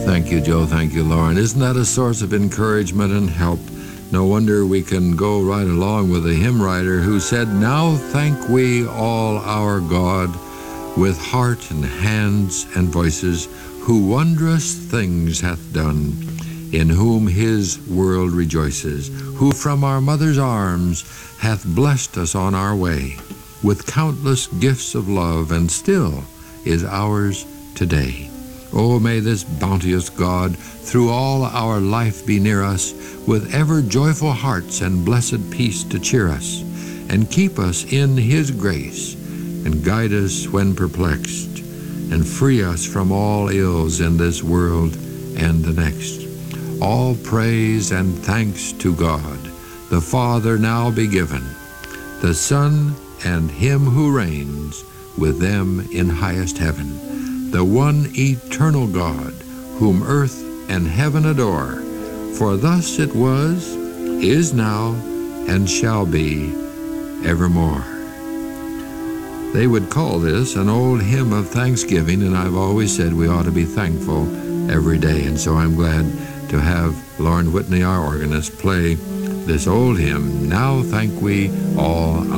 Thank you, Joe. Thank you, Lauren. Isn't that a source of encouragement and help? No wonder we can go right along with the hymn writer who said, "Now thank we all our God with heart and hands and voices, who wondrous things hath done, in whom his world rejoices, who from our mother's arms hath blessed us on our way with countless gifts of love, and still is ours today." Oh, may this bounteous God through all our life be near us, with ever joyful hearts and blessed peace to cheer us, and keep us in his grace, and guide us when perplexed, and free us from all ills in this world and the next. All praise and thanks to God, the Father now be given, the Son and him who reigns with them in highest heaven, the one eternal God, whom earth and heaven adore, for thus it was, is now, and shall be evermore. They would call this an old hymn of thanksgiving, and I've always said we ought to be thankful every day, and so I'm glad to have Lauren Whitney, our organist, play this old hymn, "Now Thank We All